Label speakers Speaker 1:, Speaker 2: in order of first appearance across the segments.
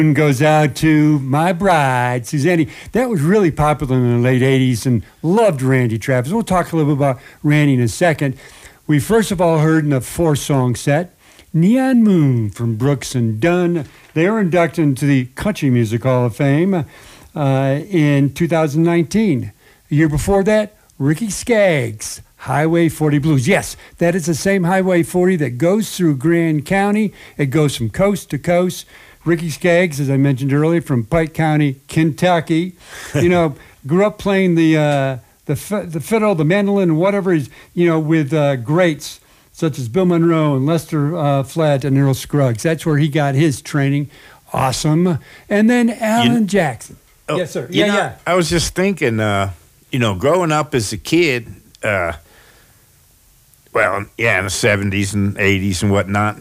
Speaker 1: Goes out to my bride, Suzanne. That was really popular in the late 80s and loved Randy Travis. We'll talk a little bit about Randy in a second. We first of all heard in a 4-song set, Neon Moon from Brooks and Dunn. They were inducted into the Country Music Hall of Fame in 2019. A year before that, Ricky Skaggs, Highway 40 Blues. Yes, that is the same Highway 40 that goes through Grand County. It goes from coast to coast. Ricky Skaggs, as I mentioned earlier, from Pike County, Kentucky. Grew up playing the fiddle, the mandolin, whatever, with greats such as Bill Monroe and Lester Flatt and Earl Scruggs. That's where he got his training. Awesome. And then Alan Jackson.
Speaker 2: Oh,
Speaker 1: yes, sir.
Speaker 2: Yeah. I was just thinking, growing up as a kid, in the 70s and 80s and whatnot,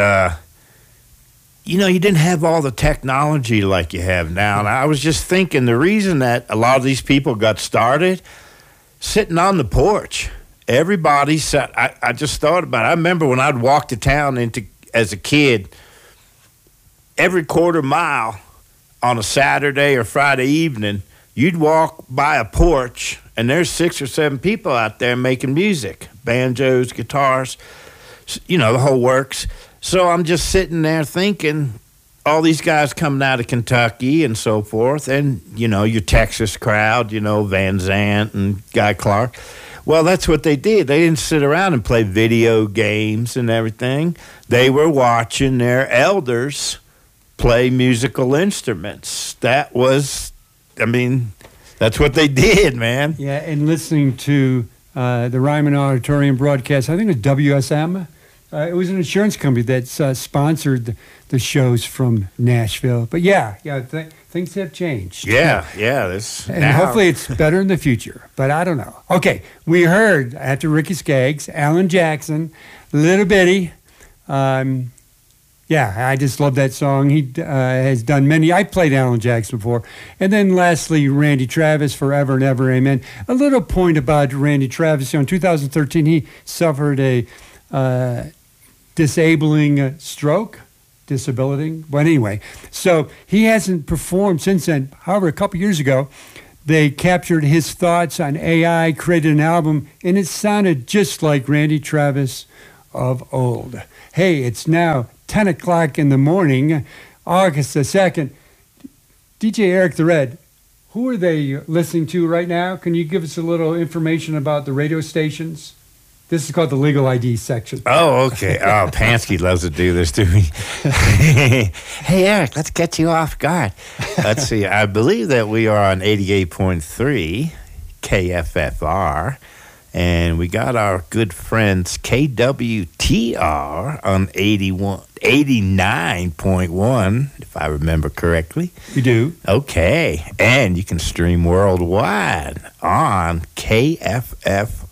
Speaker 2: you didn't have all the technology like you have now. And I was just thinking the reason that a lot of these people got started, sitting on the porch. Everybody sat. I just thought about it. I remember when I'd walk to town as a kid, every quarter mile on a Saturday or Friday evening, you'd walk by a porch, and there's 6 or 7 people out there making music, banjos, guitars, the whole works. So I'm just sitting there thinking, all these guys coming out of Kentucky and so forth, and, your Texas crowd, Van Zandt and Guy Clark. Well, that's what they did. They didn't sit around and play video games and everything. They were watching their elders play musical instruments. That's what they did, man.
Speaker 1: Yeah, and listening to the Ryman Auditorium broadcast, I think it was WSM. It was an insurance company that sponsored the shows from Nashville. But things have changed.
Speaker 2: Yeah.
Speaker 1: Hopefully it's better in the future. But I don't know. Okay, we heard after Ricky Skaggs, Alan Jackson, Little Bitty. I just love that song. He has done many. I played Alan Jackson before. And then lastly, Randy Travis, Forever and Ever, Amen. A little point about Randy Travis. In 2013, he suffered a disability. But anyway, so he hasn't performed since then. However, a couple years ago, they captured his thoughts on AI, created an album, and it sounded just like Randy Travis of old. Hey, it's now 10 o'clock in the morning, August the 2nd. DJ Eric the Red, who are they listening to right now? Can you give us a little information about the radio stations? This is called the legal ID section.
Speaker 2: Oh, okay. Oh, Pansky loves to do this to me. Hey, Eric, let's get you off guard. Let's see. I believe that we are on 88.3 KFFR, and we got our good friends KWTR on 89.1, if I remember correctly.
Speaker 1: You do?
Speaker 2: Okay. And you can stream worldwide on KFFR.org.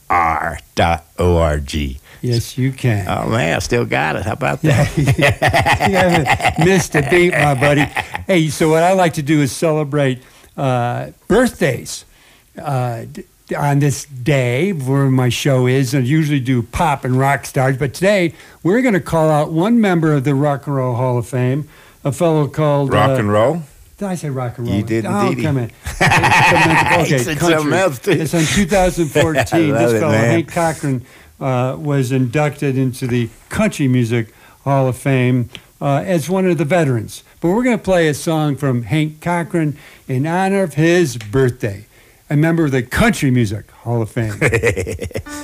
Speaker 1: Yes, you can.
Speaker 2: Oh, man, I still got it. How about that?
Speaker 1: You haven't missed a beat, my buddy. Hey, so what I like to do is celebrate birthdays on this day where my show is. I usually do pop and rock stars, but today we're going to call out one member of the Rock and Roll Hall of Fame, a fellow called...
Speaker 2: Rock and Roll?
Speaker 1: Did I say rock and roll?
Speaker 2: You did indeed.
Speaker 1: Oh, come in. Okay,
Speaker 2: something else too.
Speaker 1: It's in 2014. This fellow, Hank Cochran, was inducted into the Country Music Hall of Fame as one of the veterans. But we're going to play a song from Hank Cochran in honor of his birthday. A member of the Country Music Hall of Fame.